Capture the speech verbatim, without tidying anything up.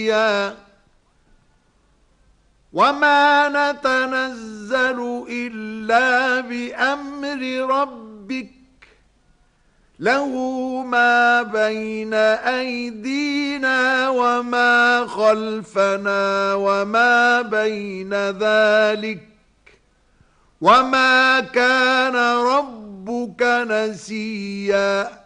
وما نتنزل إلا بأمر ربك له ما بين أيدينا وما خلفنا وما بين ذلك وما كان ربك نسيا.